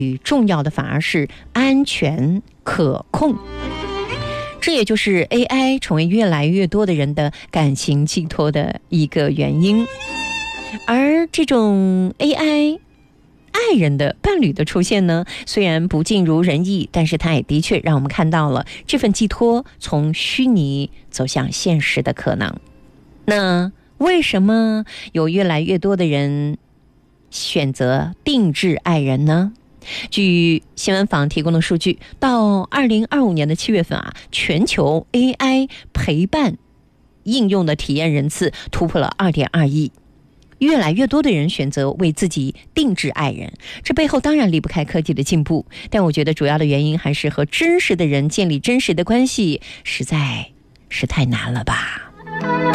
重要的反而是安全可控。这也就是 AI 成为越来越多的人的感情寄托的一个原因。而这种 AI 爱人的伴侣的出现呢，虽然不尽如人意，但是它也的确让我们看到了这份寄托从虚拟走向现实的可能。那为什么有越来越多的人选择定制爱人呢？据新闻网提供的数据，到2025年的7月份全球 AI 陪伴应用的体验人次突破了2.2亿。越来越多的人选择为自己定制爱人，这背后当然离不开科技的进步，但我觉得主要的原因还是和真实的人建立真实的关系实在是太难了吧。